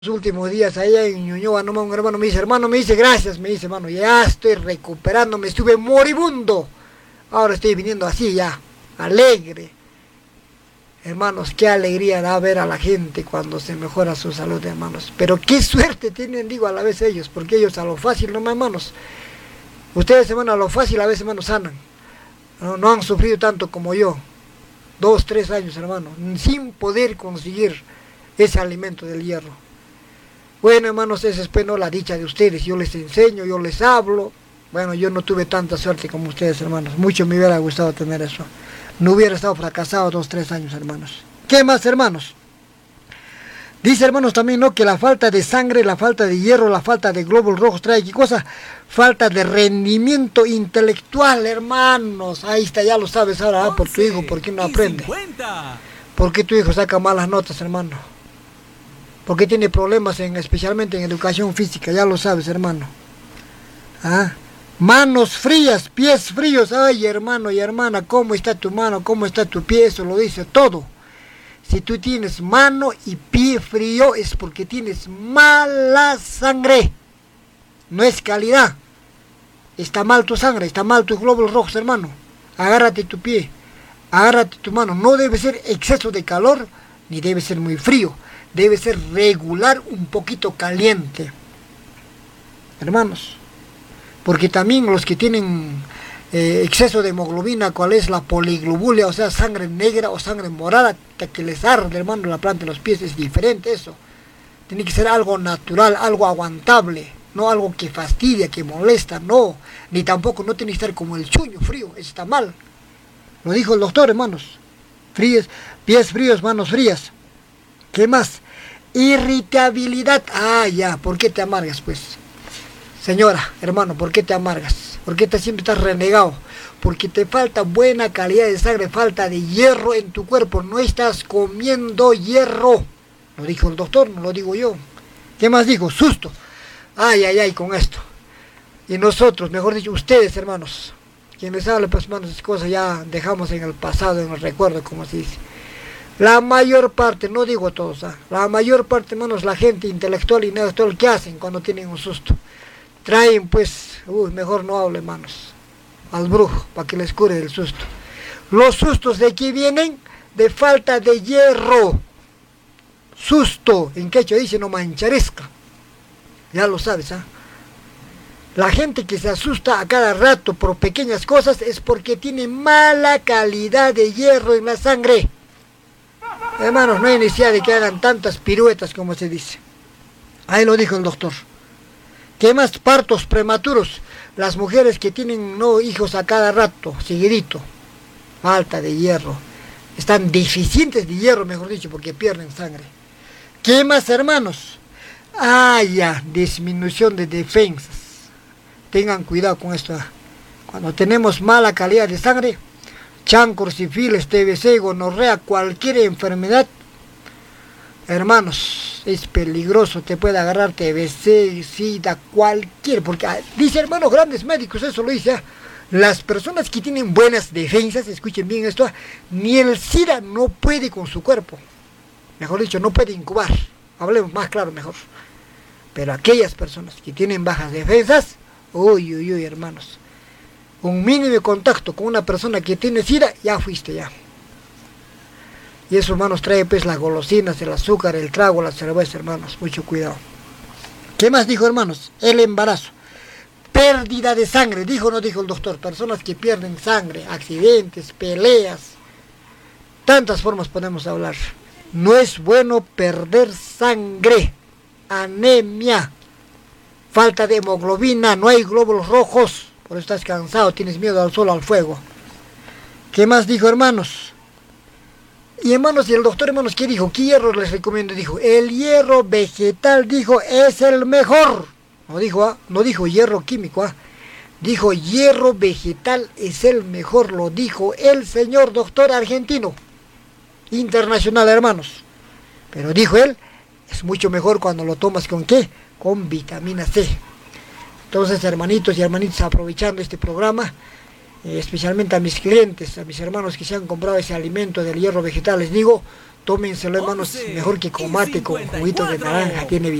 Los últimos días allá en Ñuñoa, nomás un hermano me dice, gracias, me dice, hermano, ya estoy recuperándome, estuve moribundo, ahora estoy viniendo así ya, alegre. Hermanos, qué alegría da ver a la gente cuando se mejora su salud, hermanos. Pero qué suerte tienen, digo, a la vez ellos, porque ellos a lo fácil, no, hermanos. Ustedes, hermanos, a lo fácil a veces, hermanos, sanan. No han sufrido tanto como yo. 2, 3 años, hermano, sin poder conseguir ese alimento del hierro. Bueno, hermanos, esa es pues no la dicha de ustedes. Yo les enseño, yo les hablo. Bueno, yo no tuve tanta suerte como ustedes, hermanos. Mucho me hubiera gustado tener eso. No hubiera estado fracasado 2, 3 años, hermanos. ¿Qué más, hermanos? Dice, hermanos, también, ¿no? Que la falta de sangre, la falta de hierro, la falta de glóbulos rojos trae, ¿qué cosa? Falta de rendimiento intelectual, hermanos. Ahí está, ya lo sabes ahora, por tu hijo, ¿por qué no aprende? ¿Por qué tu hijo saca malas notas, hermano? ¿Por qué tiene problemas, especialmente en educación física? Ya lo sabes, hermano. ¿Ah? Manos frías, pies fríos. Ay, hermano y hermana, ¿cómo está tu mano? ¿Cómo está tu pie? Eso lo dice todo. Si tú tienes mano y pie frío es porque tienes mala sangre. No es calidad. Está mal tu sangre, está mal tus glóbulos rojos, hermano. Agárrate tu pie, agárrate tu mano. No debe ser exceso de calor, ni debe ser muy frío. Debe ser regular, un poquito caliente. Hermanos. Porque también los que tienen exceso de hemoglobina, cuál es la poliglobulia, o sea, sangre negra o sangre morada, que les arde, hermano, la planta de los pies, es diferente eso. Tiene que ser algo natural, algo aguantable, no algo que fastidia, que molesta, no. Ni tampoco no tiene que estar como el chuño frío, eso está mal. Lo dijo el doctor, hermanos. Fríos, pies fríos, manos frías. ¿Qué más? Irritabilidad. Ah, ya, ¿por qué te amargas, pues? Señora, hermano, ¿por qué te amargas? ¿Por qué siempre estás renegado? Porque te falta buena calidad de sangre, falta de hierro en tu cuerpo. No estás comiendo hierro. Lo dijo el doctor, no lo digo yo. ¿Qué más dijo? Susto. Ay, ay, ay, con esto. Y nosotros, mejor dicho, ustedes, hermanos, quienes hablan, pues, hermanos, esas cosas ya dejamos en el pasado, en el recuerdo, como se dice. La mayor parte, no digo todos, la mayor parte, hermanos, la gente intelectual y intelectual, ¿qué hacen cuando tienen un susto? Traen, pues, mejor no hable, hermanos, al brujo, para que les cure el susto. Los sustos de aquí vienen de falta de hierro. Susto, en quechua dice no mancharesca. Ya lo sabes, La gente que se asusta a cada rato por pequeñas cosas es porque tiene mala calidad de hierro en la sangre. Hermanos, no hay necesidad de que hagan tantas piruetas como se dice. Ahí lo dijo el doctor. ¿Qué más? Partos prematuros. Las mujeres que tienen hijos a cada rato, seguidito. Falta de hierro. Están deficientes de hierro, mejor dicho, porque pierden sangre. ¿Qué más, hermanos? Ah, ya, disminución de defensas. Tengan cuidado con esto. Cuando tenemos mala calidad de sangre, chancro, sífilis, TBC, gonorrea, cualquier enfermedad, hermanos, es peligroso, te puede agarrar TBC, SIDA, cualquier, porque dice, hermanos, grandes médicos, eso lo dice, las personas que tienen buenas defensas, escuchen bien esto, ni el SIDA no puede con su cuerpo, mejor dicho, no puede incubar, hablemos más claro mejor, pero aquellas personas que tienen bajas defensas, uy, uy, uy, hermanos, un mínimo contacto con una persona que tiene SIDA, ya fuiste ya. Y eso, hermanos, trae pues las golosinas, el azúcar, el trago, la cerveza, hermanos. Mucho cuidado. ¿Qué más dijo, hermanos? El embarazo. Pérdida de sangre. ¿Dijo o no dijo el doctor? Personas que pierden sangre, accidentes, peleas. Tantas formas podemos hablar. No es bueno perder sangre. Anemia. Falta de hemoglobina. No hay glóbulos rojos. Por eso estás cansado, tienes miedo al sol, al fuego. ¿Qué más dijo, hermanos? Y hermanos, y el doctor, hermanos, ¿qué dijo? ¿Qué hierro les recomiendo? Dijo, el hierro vegetal, dijo, es el mejor. No dijo hierro químico, Dijo, hierro vegetal es el mejor, lo dijo el señor doctor argentino. Internacional, hermanos. Pero dijo él, es mucho mejor cuando lo tomas ¿con qué? Con vitamina C. Entonces, hermanitos y hermanitas, aprovechando este programa, especialmente a mis clientes, a mis hermanos que se han comprado ese alimento del hierro vegetal, les digo, tómenselo hermanos, mejor que con mate, con juguito de naranja, tiene